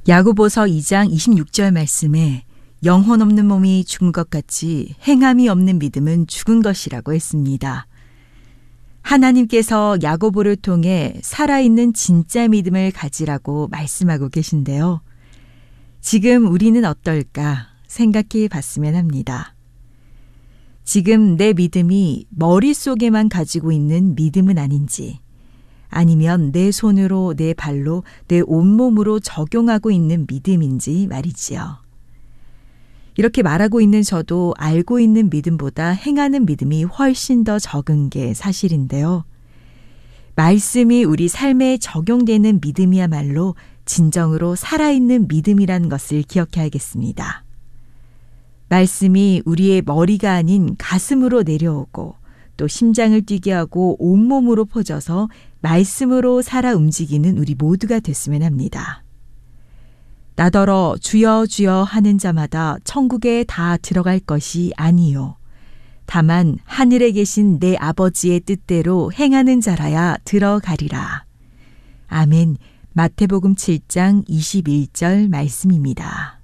야고보서 2장 26절 말씀에 영혼 없는 몸이 죽은 것 같이 행함이 없는 믿음은 죽은 것이라고 했습니다. 하나님께서 야고보를 통해 살아있는 진짜 믿음을 가지라고 말씀하고 계신데요. 지금 우리는 어떨까 생각해 봤으면 합니다. 지금 내 믿음이 머릿속에만 가지고 있는 믿음은 아닌지, 아니면 내 손으로, 내 발로, 내 온몸으로 적용하고 있는 믿음인지 말이지요. 이렇게 말하고 있는 저도 알고 있는 믿음보다 행하는 믿음이 훨씬 더 적은 게 사실인데요. 말씀이 우리 삶에 적용되는 믿음이야말로 진정으로 살아있는 믿음이라는 것을 기억해야겠습니다. 말씀이 우리의 머리가 아닌 가슴으로 내려오고 또 심장을 뛰게 하고 온몸으로 퍼져서 말씀으로 살아 움직이는 우리 모두가 됐으면 합니다. 나더러 주여 주여 하는 자마다 천국에 다 들어갈 것이 아니요. 다만 하늘에 계신 내 아버지의 뜻대로 행하는 자라야 들어가리라. 아멘. 마태복음 7장 21절 말씀입니다.